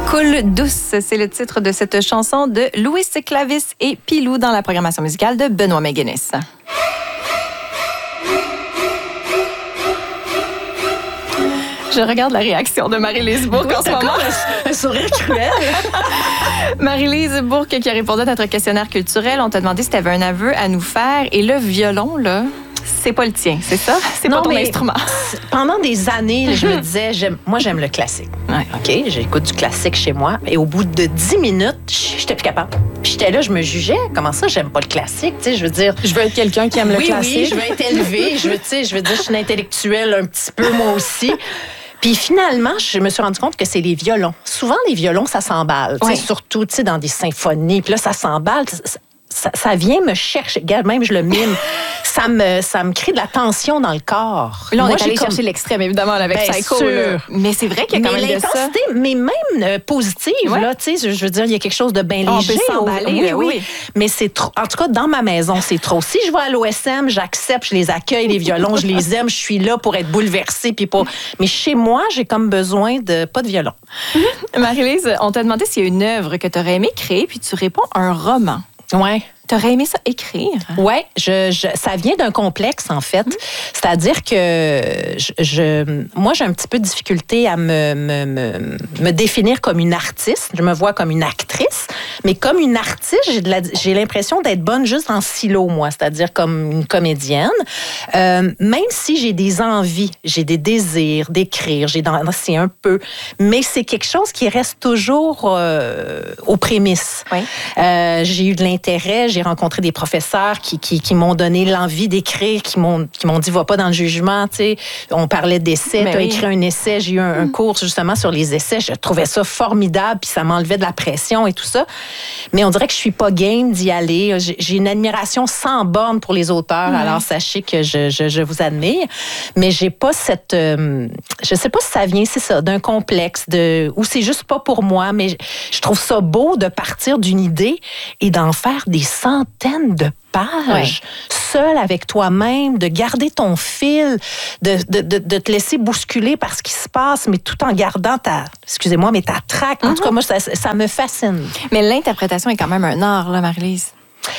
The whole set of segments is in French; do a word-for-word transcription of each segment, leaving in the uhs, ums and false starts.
Coule douce, c'est le titre de cette chanson de Louis Clavis et Pilou dans la programmation musicale de Benoît McGuinness. Je regarde la réaction de Marie-Lise Bourque oui, en ce moment. Un, un sourire cruel. Marie-Lise Bourque qui a répondu à notre questionnaire culturel. On t'a demandé si tu avais un aveu à nous faire. Et le violon, là, c'est pas le tien, c'est ça? C'est non, pas ton instrument. Pendant des années, je me disais, j'aime, moi, j'aime le classique. Ouais. OK, j'écoute du classique chez moi. Et au bout de dix minutes, j'étais plus capable. Puis j'étais là, je me jugeais. Comment ça, j'aime pas le classique? Tu sais, je veux dire... Je veux être quelqu'un qui aime oui, le classique. Oui, je veux être élevée. je veux, tu sais, je veux dire, je suis une intellectuelle un petit peu, moi aussi. Puis finalement, je me suis rendu compte que c'est les violons. Souvent, les violons, ça s'emballe. Ouais. Surtout, tu sais, dans des symphonies. Puis là, ça s'emballe. Ça, ça vient me chercher. Regarde, même je le mime. ça, me, ça me crée de la tension dans le corps. Là, on Moi, est allé comme... chercher l'extrême, évidemment, avec ben, Psycho. Sûr. Mais c'est vrai qu'il y a quand mais même de ça. Mais même euh, positive, ouais. là, tu sais, je, je veux dire, il y a quelque chose de bien léger. On peut s'emballer, oui, oui, oui. Mais c'est trop. En tout cas, dans ma maison, c'est trop. Si je vais à l'O S M, j'accepte, je les accueille, les violons, je les aime, je suis là pour être bouleversée. Puis pour... Mais chez moi, j'ai comme besoin de pas de violon. Marie-Lise, on t'a demandé s'il y a une œuvre que tu aurais aimé créer, puis tu réponds un roman. Ouais. T'aurais aimé ça écrire? Oui, je, je, ça vient d'un complexe, en fait. Mmh. C'est-à-dire que je, je, moi, j'ai un petit peu de difficulté à me, me, me, me définir comme une artiste. Je me vois comme une actrice. Mais comme une artiste, j'ai, de la, j'ai l'impression d'être bonne juste en silo, moi. C'est-à-dire comme une comédienne. Euh, même si j'ai des envies, j'ai des désirs d'écrire, j'ai dansé un peu. Mais c'est quelque chose qui reste toujours euh, aux prémices. Oui. Euh, j'ai eu de l'intérêt, j'ai rencontré des professeurs qui, qui, qui m'ont donné l'envie d'écrire, qui m'ont, qui m'ont dit, va pas dans le jugement, tu sais. On parlait d'essais, tu as oui. écrit un essai, j'ai eu un, un cours justement sur les essais, je trouvais ça formidable, puis ça m'enlevait de la pression et tout ça. Mais on dirait que je suis pas game d'y aller. J'ai, j'ai une admiration sans borne pour les auteurs, oui. alors sachez que je, je, je vous admire, mais j'ai pas cette... Euh, je sais pas si ça vient, c'est ça, d'un complexe, de, ou c'est juste pas pour moi, mais je, je trouve ça beau de partir d'une idée et d'en faire des centaines de pages, ouais. seul avec toi-même, de garder ton fil, de, de, de, de te laisser bousculer par ce qui se passe, mais tout en gardant ta, excusez-moi, mais ta traque. En mm-hmm. tout cas, moi, ça, ça me fascine. Mais l'interprétation est quand même un art, là, Marie-Lise.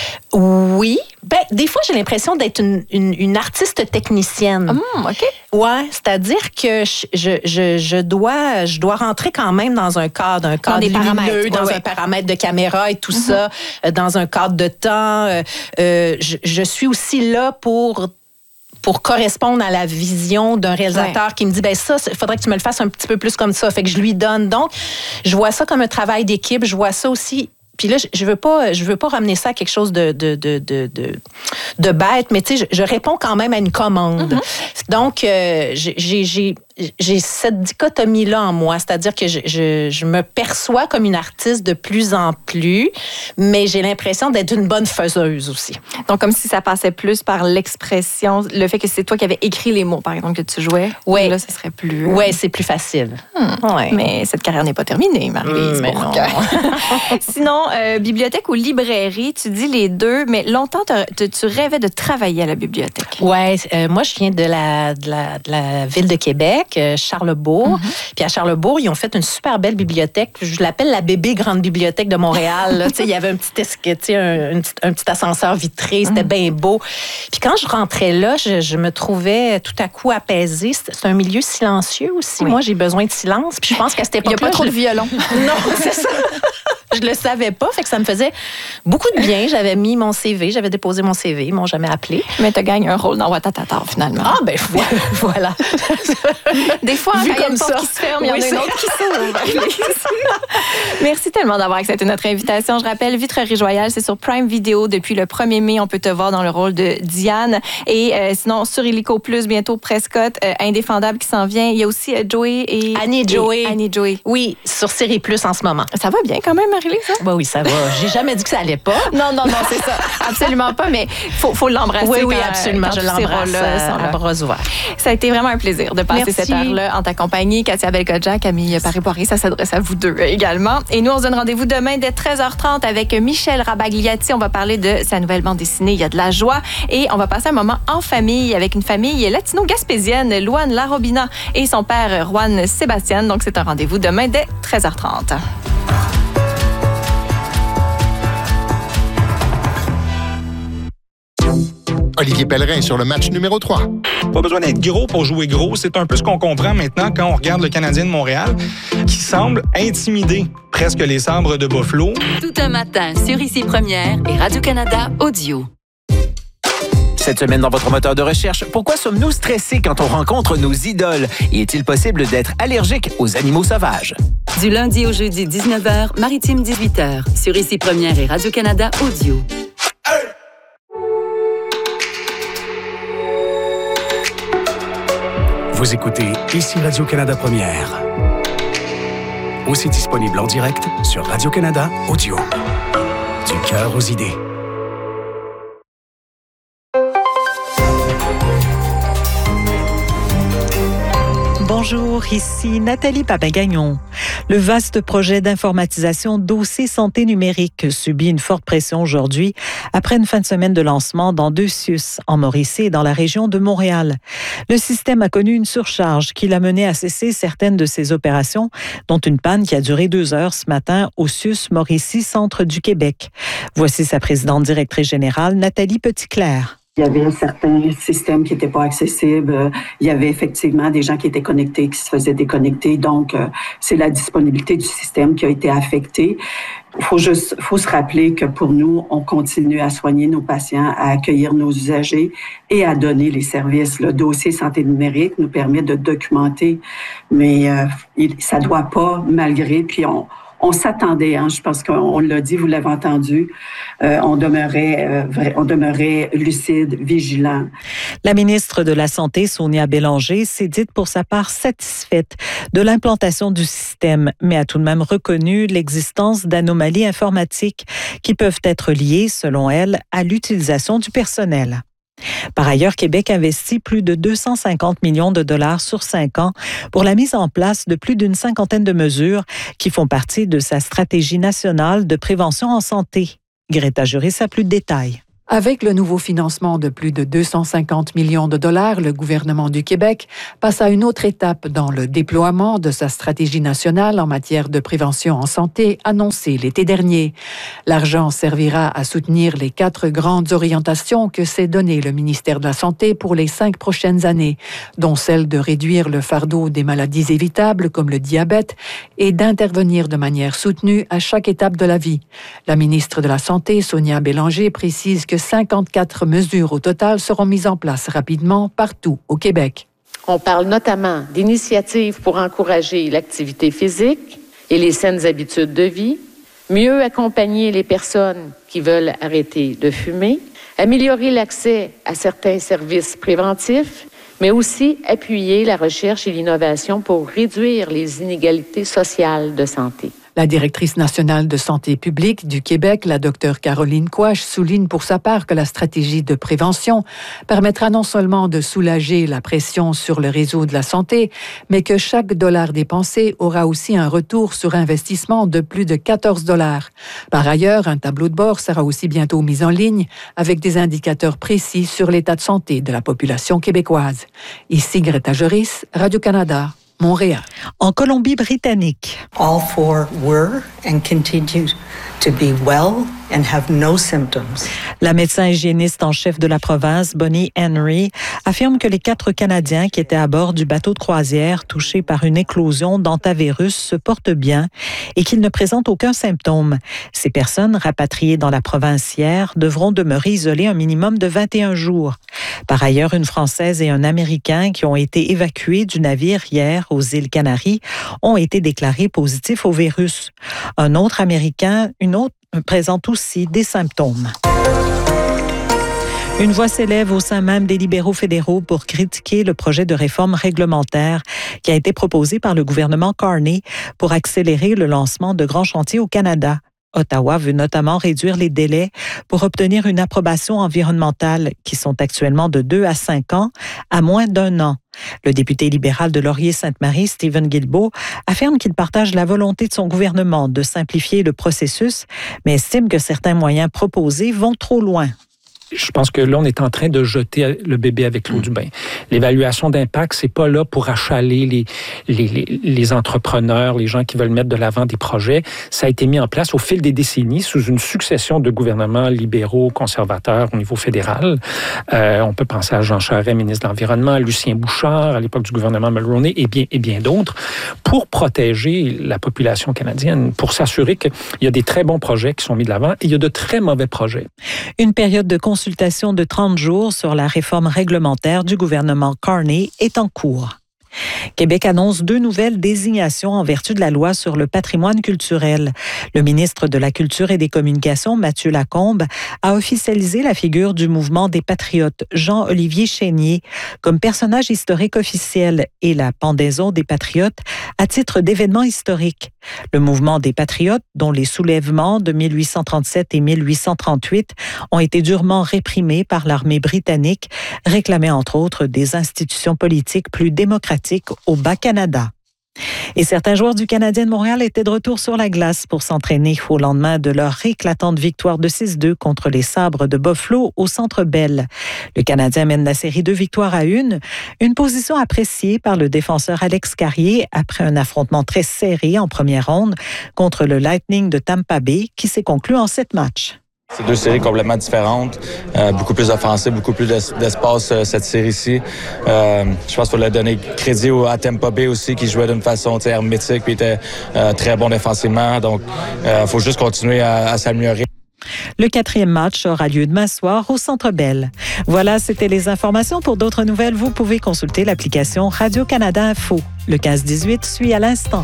Oui. Ben, des fois, j'ai l'impression d'être une, une, une artiste technicienne. Mmh, OK. Ouais, c'est-à-dire que je, je, je, je, dois, je dois rentrer quand même dans un cadre, un cadre dans lumineux, dans ouais, un ouais. paramètre de caméra et tout mmh. ça, euh, dans un cadre de temps. Euh, euh, je, je suis aussi là pour... pour correspondre à la vision d'un réalisateur ouais. qui me dit, ben ça, il faudrait que tu me le fasses un petit peu plus comme ça. Fait que je lui donne. Donc, je vois ça comme un travail d'équipe. Je vois ça aussi... Puis là, je veux pas, je veux pas ramener ça à quelque chose de de de de de, de bête, mais tu sais, je, je réponds quand même à une commande. Mm-hmm. Donc, euh, j'ai j'ai j'ai cette dichotomie-là en moi, c'est-à-dire que je, je, je me perçois comme une artiste de plus en plus, mais j'ai l'impression d'être une bonne faiseuse aussi. Donc, comme si ça passait plus par l'expression, le fait que c'est toi qui avais écrit les mots, par exemple, que tu jouais. Oui. Là, ce serait plus... Oui, c'est plus facile. Hmm. Ouais. Mais cette carrière n'est pas terminée, Marie-Lise. Mmh, mais non. Sinon, euh, bibliothèque ou librairie, tu dis les deux, mais longtemps, tu rêvais de travailler à la bibliothèque. Oui, euh, moi, je viens de la, de la, de la ville de Québec, Charlesbourg. Mm-hmm. Puis à Charlesbourg, ils ont fait une super belle bibliothèque. Je l'appelle la bébé grande bibliothèque de Montréal. Il y avait un petit, un, un, petit, un petit ascenseur vitré, c'était mm-hmm. bien beau. Puis quand je rentrais là, je, je me trouvais tout à coup apaisée. C'est un milieu silencieux aussi. Oui. Moi, j'ai besoin de silence. Puis je pense qu'à cette époque-là... Il n'y a pas trop je... de violon. Non, c'est ça. Je le savais pas, fait que ça me faisait beaucoup de bien. J'avais mis mon C V, j'avais déposé mon C V, ils m'ont jamais appelé. Mais tu gagnes un rôle dans Watatata, finalement. Ah, ben voilà. Des fois, quand il y a une porte qui se ferme, il y en a une autre qui s'ouvre. Merci tellement d'avoir accepté notre invitation. Je rappelle, Vitrerie Joyale, c'est sur Prime Video. Depuis le premier mai, on peut te voir dans le rôle de Diane. Et euh, sinon, sur Illico Plus, bientôt Prescott, euh, Indéfendable qui s'en vient. Il y a aussi euh, Joey et... Annie et Joey. Annie et Joey. Oui, sur Série Plus en ce moment. Ça va bien quand même, Marie-Lise? Hein? Ben oui, ça va. J'ai jamais dit que ça allait pas. Non, non, non, c'est ça. Absolument pas, mais il faut, faut l'embrasser. Oui, oui, quand, absolument. quand je l'embrasse à, à bras ouverts. Ça a été vraiment un plaisir de passer Merci. cette heure-là en ta compagnie. Katia Belkhodja, Camille Paré-Poirier, ça s'adresse à vous deux également. Et nous, on se donne rendez-vous demain dès treize heures trente avec Michel Rabagliati. On va parler de sa nouvelle bande dessinée, Il y a de la joie. Et on va passer un moment en famille avec une famille latino-gaspésienne, Luan Larobina et son père, Juan Sébastien. Donc, c'est un rendez-vous demain dès treize heures trente. Olivier Pellerin sur le match numéro trois. Pas besoin d'être gros pour jouer gros. C'est un peu ce qu'on comprend maintenant quand on regarde le Canadien de Montréal, qui semble intimider presque les Sabres de Buffalo. Tout un matin sur Ici Première et Radio-Canada Audio. Cette semaine dans votre moteur de recherche, pourquoi sommes-nous stressés quand on rencontre nos idoles? Et est-il possible d'être allergique aux animaux sauvages? Du lundi au jeudi, dix-neuf heures, Maritime dix-huit heures, sur Ici Première et Radio-Canada Audio. Vous écoutez Ici Radio-Canada Première. Aussi disponible en direct sur Radio-Canada Audio. Du cœur aux idées. Bonjour, ici Nathalie Papin-Gagnon. Le vaste projet d'informatisation Dossier santé numérique subit une forte pression aujourd'hui après une fin de semaine de lancement dans deux C I U S, en Mauricie et dans la région de Montréal. Le système a connu une surcharge qui l'a mené à cesser certaines de ses opérations, dont une panne qui a duré deux heures ce matin au C I U S Mauricie Centre du Québec. Voici sa présidente directrice générale, Nathalie Petitclerc. Il y avait certains systèmes qui n'étaient pas accessibles. Il y avait effectivement des gens qui étaient connectés, qui se faisaient déconnecter. Donc, c'est la disponibilité du système qui a été affectée. Il faut juste, faut se rappeler que pour nous, on continue à soigner nos patients, à accueillir nos usagers et à donner les services. Le dossier santé numérique nous permet de documenter, mais euh, ça ne doit pas, malgré, puis on... On s'attendait, hein, je pense qu'on l'a dit, vous l'avez entendu, euh, on demeurait, euh, vrai, on demeurait lucide, vigilant. La ministre de la Santé, Sonia Bélanger, s'est dite pour sa part satisfaite de l'implantation du système, mais a tout de même reconnu l'existence d'anomalies informatiques qui peuvent être liées, selon elle, à l'utilisation du personnel. Par ailleurs, Québec investit plus de deux cent cinquante millions de dollars sur cinq ans pour la mise en place de plus d'une cinquantaine de mesures qui font partie de sa stratégie nationale de prévention en santé. Greta Juris a plus de détails. Avec le nouveau financement de plus de deux cent cinquante millions de dollars, le gouvernement du Québec passe à une autre étape dans le déploiement de sa stratégie nationale en matière de prévention en santé annoncée l'été dernier. L'argent servira à soutenir les quatre grandes orientations que s'est donné le ministère de la Santé pour les cinq prochaines années, dont celle de réduire le fardeau des maladies évitables comme le diabète et d'intervenir de manière soutenue à chaque étape de la vie. La ministre de la Santé, Sonia Bélanger, précise que cinquante-quatre mesures au total seront mises en place rapidement partout au Québec. On parle notamment d'initiatives pour encourager l'activité physique et les saines habitudes de vie, mieux accompagner les personnes qui veulent arrêter de fumer, améliorer l'accès à certains services préventifs, mais aussi appuyer la recherche et l'innovation pour réduire les inégalités sociales de santé. La directrice nationale de santé publique du Québec, la docteure Caroline Quach, souligne pour sa part que la stratégie de prévention permettra non seulement de soulager la pression sur le réseau de la santé, mais que chaque dollar dépensé aura aussi un retour sur investissement de plus de quatorze dollars. Par ailleurs, un tableau de bord sera aussi bientôt mis en ligne avec des indicateurs précis sur l'état de santé de la population québécoise. Ici Greta Juris, Radio-Canada. Montréal. En Colombie-Britannique. All four were and continue to be well and have no symptoms. La médecin hygiéniste en chef de la province, Bonnie Henry, affirme que les quatre Canadiens qui étaient à bord du bateau de croisière touché par une éclosion d'hantavirus se portent bien et qu'ils ne présentent aucun symptôme. Ces personnes rapatriées dans la province hier devront demeurer isolées un minimum de vingt et un jours. Par ailleurs, une Française et un Américain qui ont été évacués du navire hier aux îles Canaries ont été déclarés positifs au virus. Un autre Américain, une autre, présente aussi des symptômes. Une voix s'élève au sein même des libéraux fédéraux pour critiquer le projet de réforme réglementaire qui a été proposé par le gouvernement Carney pour accélérer le lancement de grands chantiers au Canada. Ottawa veut notamment réduire les délais pour obtenir une approbation environnementale qui sont actuellement de deux à cinq ans à moins d'un an. Le député libéral de Laurier-Sainte-Marie, Stephen Guilbeault, affirme qu'il partage la volonté de son gouvernement de simplifier le processus, mais estime que certains moyens proposés vont trop loin. je pense que là, on est en train de jeter le bébé avec l'eau du bain. L'évaluation d'impact, c'est pas là pour achaler les, les, les, les entrepreneurs, les gens qui veulent mettre de l'avant des projets. Ça a été mis en place au fil des décennies sous une succession de gouvernements libéraux, conservateurs au niveau fédéral. Euh, on peut penser à Jean Charest, ministre de l'Environnement, à Lucien Bouchard, à l'époque du gouvernement Mulroney, et bien, et bien d'autres, pour protéger la population canadienne, pour s'assurer qu'il y a des très bons projets qui sont mis de l'avant et il y a de très mauvais projets. Une période de consultation de trente jours sur la réforme réglementaire du gouvernement Carney est en cours. Québec annonce deux nouvelles désignations en vertu de la loi sur le patrimoine culturel. Le ministre de la Culture et des Communications, Mathieu Lacombe, a officialisé la figure du mouvement des Patriotes, Jean-Olivier Chénier, comme personnage historique officiel et la pendaison des Patriotes à titre d'événement historique. Le mouvement des Patriotes, dont les soulèvements de mille huit cent trente-sept et mille huit cent trente-huit ont été durement réprimés par l'armée britannique, réclamait entre autres des institutions politiques plus démocratiques au Bas-Canada. Et certains joueurs du Canadien de Montréal étaient de retour sur la glace pour s'entraîner au lendemain de leur éclatante victoire de six deux contre les Sabres de Buffalo au Centre Bell. Le Canadien mène la série deux victoires à une, une position appréciée par le défenseur Alex Carrier après un affrontement très serré en première ronde contre le Lightning de Tampa Bay qui s'est conclu en sept matchs. C'est deux séries complètement différentes, euh, beaucoup plus offensives, beaucoup plus d'espace euh, cette série-ci. Euh, je pense qu'il faut leur donner crédit à Tampa Bay aussi, qui jouait d'une façon hermétique et était euh, très bon défensivement. Donc, il euh, faut juste continuer à, à s'améliorer. Le quatrième match aura lieu demain soir au Centre Bell. Voilà, c'était les informations. Pour d'autres nouvelles, vous pouvez consulter l'application Radio-Canada Info. Le quinze dix-huit suit à l'instant.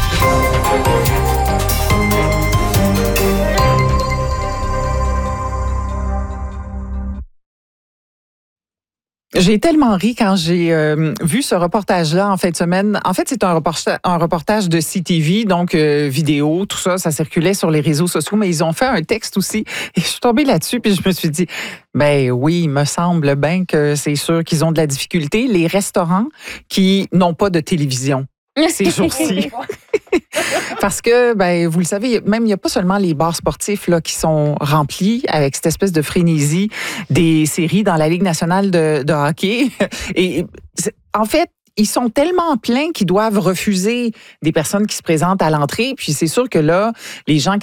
J'ai tellement ri quand j'ai euh, vu ce reportage-là en fin de semaine. En fait, c'est un reportage, un reportage de C T V, donc euh, vidéo, tout ça, ça circulait sur les réseaux sociaux, mais ils ont fait un texte aussi. Et je suis tombée là-dessus, puis je me suis dit, ben oui, il me semble bien que c'est sûr qu'ils ont de la difficulté. Les restaurants qui n'ont pas de télévision ces jours-ci. Parce que, ben, vous le savez, même il n'y a pas seulement les bars sportifs là, qui sont remplis avec cette espèce de frénésie des séries dans la Ligue nationale de, de hockey. Et en fait, ils sont tellement pleins qu'ils doivent refuser des personnes qui se présentent à l'entrée. Puis c'est sûr que là, les gens qui